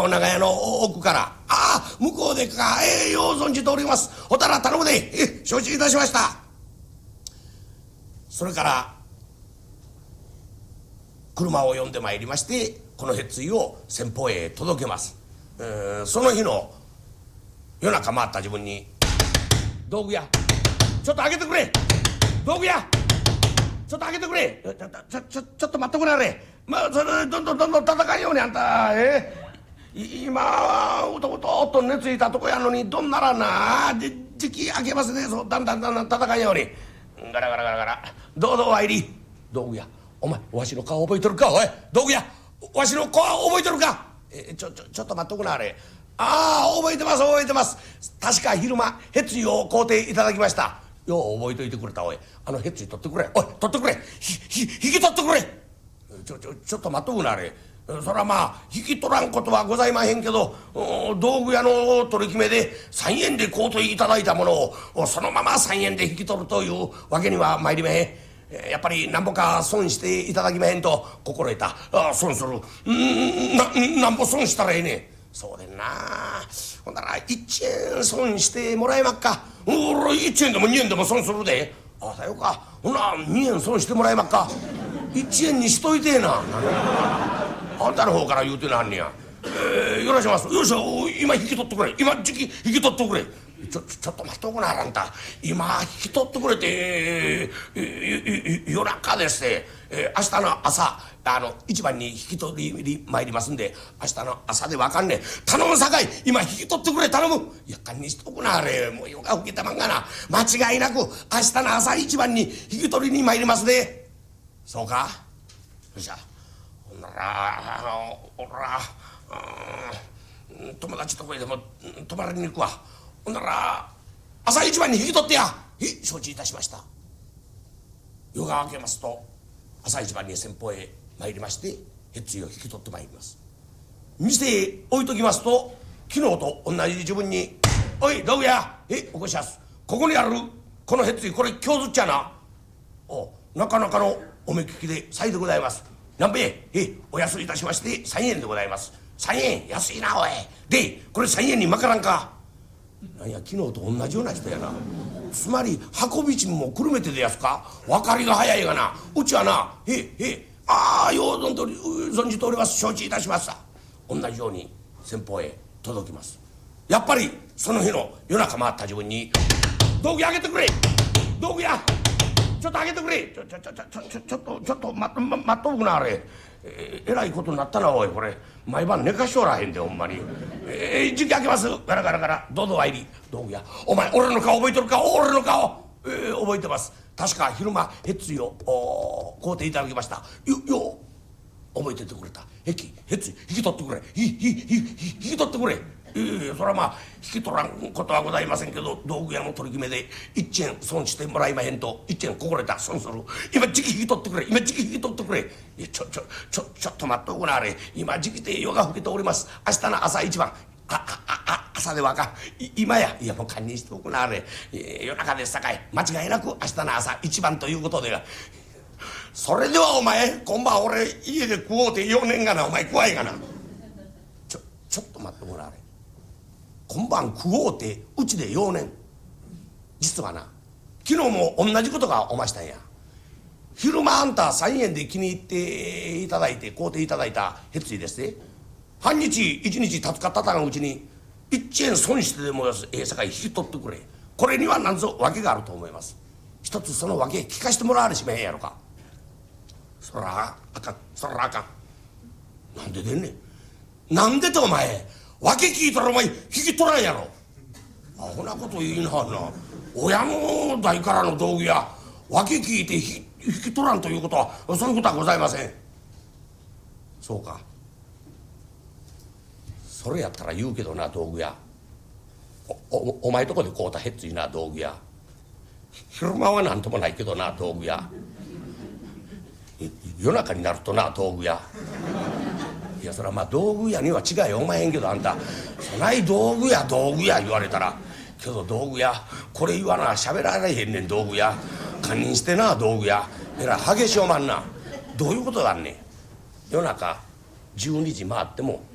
お長屋の奥から、ああ向こうでか、よう存じております。ほたら頼むで、承知いたしました。それから車を呼んでまいりまして、このへついを先方へ届けます。その日の夜中回った自分に、道具屋ちょっと開けてくれ、道具屋ちょっと開けてくれ、ちょっと待ってくれあれ、それどんどん戦いようにあんた、今うとうと寝ついたとこやのに、どんならな時期開けますね、そうだんだん戦いように、ガラガラどうぞお入り。道具屋、お前わしの顔覚えてるか、おい道具屋、わしの顔覚えてるか。ちょっと待っとくなあれ。ああ覚えてます確か昼間へついを買うていただきました。よう覚えといてくれた。おいへつい取ってくれ、おい取ってくれ、引き取ってくれ。ちょっと待っとくなあれ。そらまあ引き取らんことはございまへんけど、道具屋の取り決めで3円で買うていただいたものをそのまま3円で引き取るというわけには参りまへん。やっぱりなんぼか損していただきまへんと心得た。損する。なんぼ損したらええねん。そうでんな。ほんなら1円損してもらえまっか。俺1円でも2円でも損するで。あさよか。ほな2円損してもらえまっか。1円にしといてえな。あんたの方から言うてなんねや。よろします。よっしゃ、今引き取ってくれ、今時期引き取ってくれ。ちょっと待っとくなあんた、今引き取ってくれて、夜中ですね、明日の朝一番に引き取りに参りますんで、明日の朝でわかんねえ、頼むさかい今引き取ってくれ、頼む。やっかんにしとくなあれ、もう夜が更けたまんがな。間違いなく明日の朝一番に引き取りに参りますで。そうか、よっしゃ。ほんなら俺ら友達とこへでも泊まりに行くわ。ほんなら朝一番に引き取ってや。承知いたしました。夜が明けますと朝一番に先方へ参りまして、へついを引き取ってまいります。店へ置いときますと、昨日と同じ自分に「おい道具屋、おこしやす、ここにあるこのへつい、これ今日ずっちゃな。なかなかのお目利きでさいでございます。何べお安いたしまして3円でございます。3円安いなおい。でこれ3円にまからんか。なんや昨日と同じような人やな。つまり運び賃もくるめてでやすか。分かりが早いがな。うちはなよう存じております。承知いたしました。同じように先方へ届きます。やっぱりその日の夜中回った自分に「道具屋開けてくれ、道具屋ちょっと開けてくれ、ちょっと待っとくなあれ。えらいことになったなおい、これ毎晩寝かしおらへんでほんまに。時期開けます。ガラガラどうぞお入り。道具屋、お前俺の顔覚えてるか。俺の顔、覚えてます。確か昼間へついを買うていただきました。よう覚えててくれた。へつい引き取ってくれ、引き取ってくれ。それはまあ引き取らんことはございませんけど、道具屋の取り決めで1円損してもらいまへんと1円心得た損する。今時期引き取ってくれ、今時期引き取ってくれ。ちょっと待っとくなあれ。今時期で夜が更けております。明日の朝一番朝でわかん今や。いやもう堪忍しておくなあれ。夜中ですさかい間違いなく明日の朝一番ということで。それではお前今晩俺家で食おうて4年がな。お前食わいがな。ちょっと待ってもらあれ。今晩食おうてうちで4年。実はな昨日も同じことがおましたんや。昼間あんた3円で気に入っていただいて買うていただいたへついですね。半日1日経つか経たんうちに1円損してでもさかい引き取ってくれ。これには何ぞ訳があると思います。一つその訳聞かしてもらわれしめへんやろか。そらあかん。なんででんねん。なんでとお前訳聞いたらお前引き取らんやろ。アホなこと言いなはんな。親の代からの道具や訳聞いて引き取らんということはそういうことはございません。そうか。それやったら言うけどな道具屋、お前とこで買うたへっついな道具屋。昼間はなんともないけどな道具屋。夜中になるとな道具屋。いやそれはまあ道具屋には違いおまへんけど、あんたそない道具屋言われたら。けど道具屋これ言わな喋られへんねん。道具屋堪忍してな道具屋。えらい激しおまんな。どういうことだんねん。夜中12時回っても